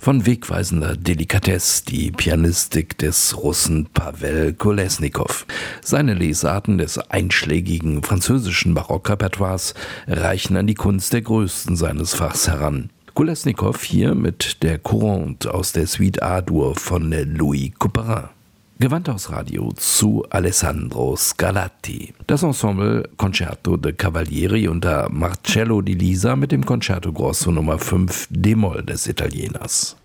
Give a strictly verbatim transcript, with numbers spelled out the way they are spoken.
Von wegweisender Delikatesse die Pianistik des Russen Pawel Kolesnikow. Seine Lesarten des einschlägigen französischen Barockrepertoires reichen an die Kunst der Größten seines Fachs heran. Kolesnikow hier mit der Courante aus der Suite A-Dur von Louis Couperin. Gewandhausradio zu Alessandro Scarlatti. Das Ensemble Concerto de Cavalieri unter Marcello Di Lisa mit dem Concerto Grosso Nummer fünf d-Moll des Italieners.